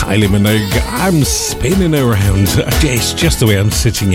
Kylie Minogue, I'm spinning around. It's just the way I'm sitting,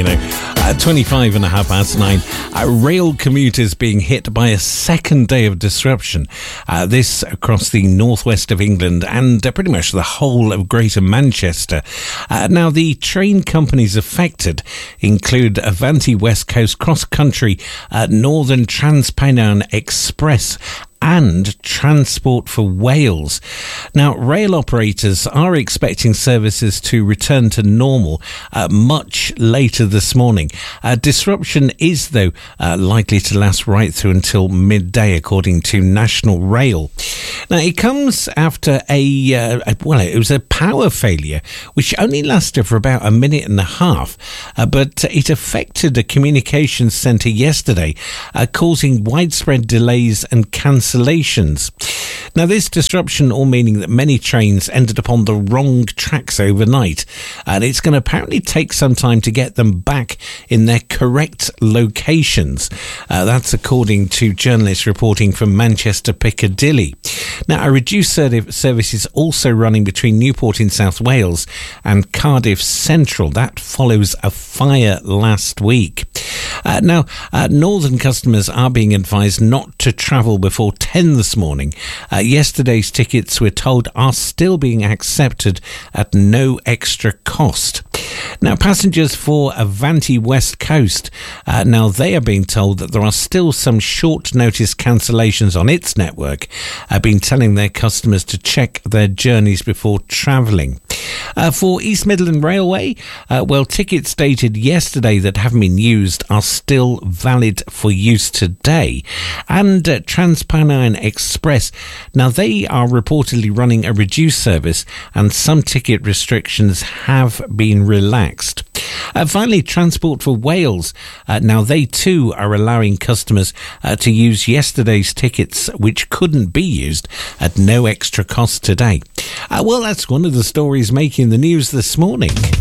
25 and a half past 9. Rail commuters being hit by a second day of disruption. This across the northwest of England and pretty much the whole of Greater Manchester. Now, the train companies affected include Avanti West Coast Cross Country, Northern TransPennine Express, and Transport for Wales. Now, rail operators are expecting services to return to normal much later this morning. Disruption is, though, likely to last right through until midday, according to National Rail. Now, it comes after it was a power failure, which only lasted for about a minute and a half, but it affected a communications centre yesterday, causing widespread delays and cancellations. Now, this disruption all meaning that many trains ended up on the wrong tracks overnight, and it's going to apparently take some time to get them back in their correct locations. That's according to journalists reporting from Manchester Piccadilly. Now, a reduced service is also running between Newport in South Wales and Cardiff Central. That follows a fire last week. Now, northern customers are being advised not to travel before 10 this morning. Yesterday's tickets, we're told, are still being accepted at no extra cost. Now, passengers for Avanti West Coast, now they are being told that there are still some short notice cancellations on its network. I've been telling their customers to check their journeys before travelling. For East Midland Railway, tickets dated yesterday that haven't been used are still valid for use today. And TransPennine Express, now they are reportedly running a reduced service and some ticket restrictions have been relaxed. Finally, Transport for Wales, now they too are allowing customers to use yesterday's tickets which couldn't be used at no extra cost today. That's one of the stories making the news this morning.